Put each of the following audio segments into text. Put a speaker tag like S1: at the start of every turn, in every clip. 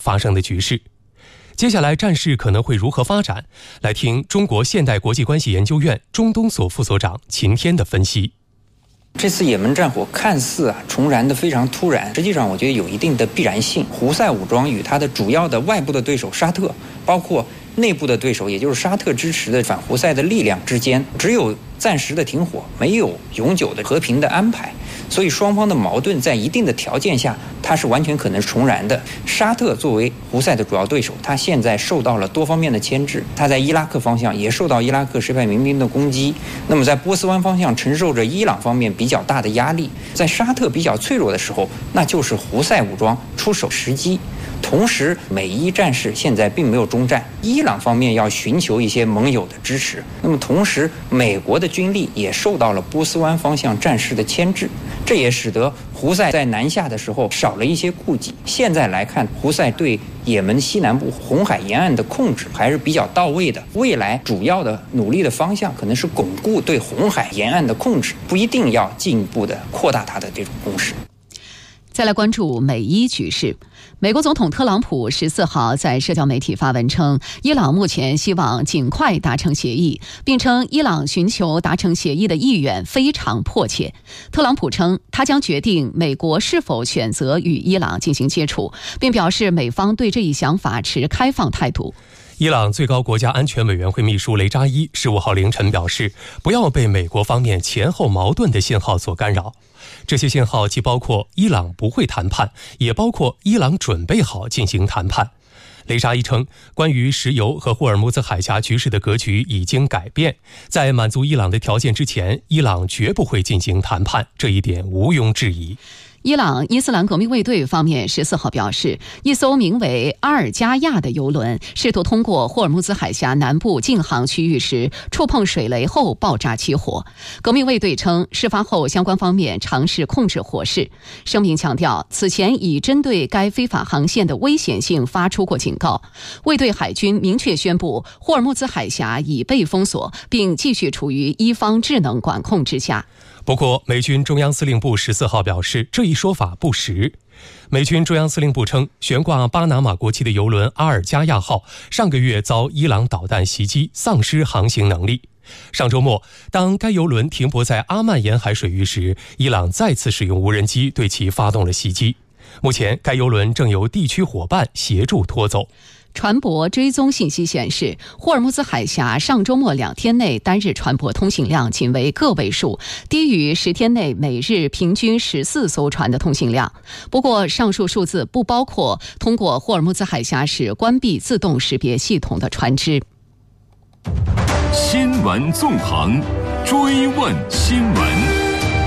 S1: 发生的局势。接下来战事可能会如何发展？来听中国现代国际关系研究院中东所副所长秦天的分析。
S2: 这次也门战火看似重燃的非常突然，实际上我觉得有一定的必然性。胡塞武装与它的主要的外部的对手沙特，包括内部的对手，也就是沙特支持的反胡塞的力量之间，只有暂时的停火，没有永久的和平的安排。所以双方的矛盾在一定的条件下，它是完全可能重燃的。沙特作为胡塞的主要对手，它现在受到了多方面的牵制，它在伊拉克方向也受到伊拉克什派民兵的攻击，那么在波斯湾方向承受着伊朗方面比较大的压力。在沙特比较脆弱的时候，那就是胡塞武装出手时机。同时美伊战事现在并没有终战，伊朗方面要寻求一些盟友的支持，那么同时美国的军力也受到了波斯湾方向战事的牵制，这也使得胡塞在南下的时候少了一些顾忌。现在来看，胡塞对也门西南部红海沿岸的控制还是比较到位的，未来主要的努力的方向可能是巩固对红海沿岸的控制，不一定要进一步的扩大它的这种攻势。
S3: 再来关注美伊局势。美国总统特朗普14号在社交媒体发文称，伊朗目前希望尽快达成协议，并称伊朗寻求达成协议的意愿非常迫切。特朗普称，他将决定美国是否选择与伊朗进行接触，并表示美方对这一想法持开放态度。
S1: 伊朗最高国家安全委员会秘书雷扎伊15号凌晨表示，不要被美国方面前后矛盾的信号所干扰。这些信号既包括伊朗不会谈判，也包括伊朗准备好进行谈判。雷扎伊称，关于石油和霍尔木兹海峡局势的格局已经改变，在满足伊朗的条件之前，伊朗绝不会进行谈判，这一点毋庸置疑。
S3: 伊朗伊斯兰革命卫队方面14号表示，一艘名为阿尔加亚的油轮试图通过霍尔木兹海峡南部禁航区域时触碰水雷后爆炸起火。革命卫队称，事发后相关方面尝试控制火势。声明强调，此前已针对该非法航线的危险性发出过警告。卫队海军明确宣布，霍尔木兹海峡已被封锁，并继续处于伊方智能管控之下。
S1: 不过，美军中央司令部14号表示，这一说法不实。美军中央司令部称，悬挂巴拿马国旗的油轮阿尔加亚号上个月遭伊朗导弹袭击，丧失航行能力。上周末，当该油轮停泊在阿曼沿海水域时，伊朗再次使用无人机对其发动了袭击。目前，该油轮正由地区伙伴协助拖走。
S3: 船舶追踪信息显示，霍尔木兹海峡上周末2天内单日船舶通行量仅为个位数，低于10天内每日平均14艘船的通行量。不过，上述数字不包括通过霍尔木兹海峡时关闭自动识别系统的船只。
S4: 新闻纵横，追问新闻。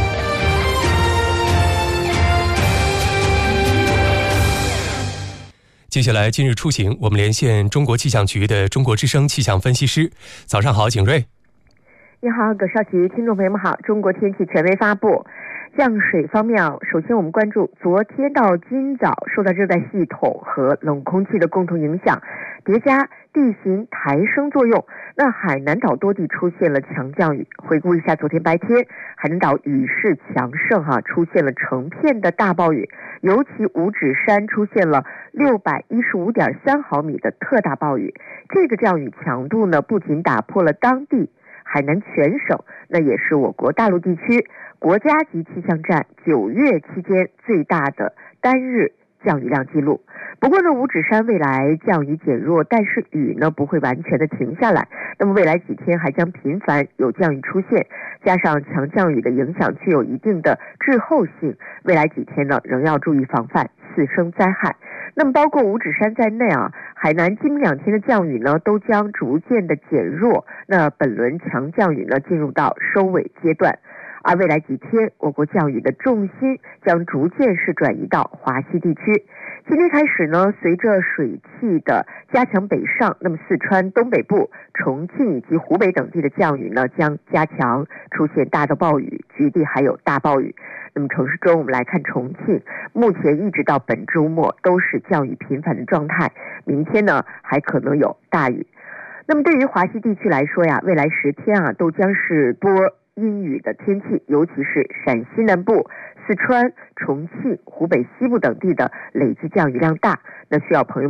S1: 接下来今日出行，我们连线中国气象局的中国之声气象分析师。早上好，景睿。
S5: 你好，葛少奇，听众朋友们好。中国天气权威发布。降水方面首先我们关注昨天到今早受到热带系统和冷空气的共同影响，叠加地形抬升作用，那海南岛多地出现了强降雨。回顾一下昨天白天，海南岛雨势强盛出现了成片的大暴雨，尤其五指山出现了615.3毫米的特大暴雨。这个降雨强度呢，不仅打破了当地海南全省，那也是我国大陆地区国家级气象站9月期间最大的单日降雨量记录。不过呢，五指山未来降雨减弱，但是雨呢不会完全的停下来，那么未来几天还将频繁有降雨出现，加上强降雨的影响具有一定的滞后性，未来几天呢仍要注意防范次生灾害。那么包括五指山在内海南今明2天的降雨呢都将逐渐的减弱，那本轮强降雨呢进入到收尾阶段。而未来几天，我国降雨的重心将逐渐是转移到华西地区。今天开始呢，随着水汽的加强北上，那么四川东北部、重庆以及湖北等地的降雨呢将加强，出现大到暴雨，局地还有大暴雨。那么城市中我们来看重庆，目前一直到本周末都是降雨频繁的状态，明天呢还可能有大雨。那么对于华西地区来说未来10天都将是多阴雨的天气，尤其是陕西南部、四川、重庆、湖北西部等地的累计降雨量大，那需要朋友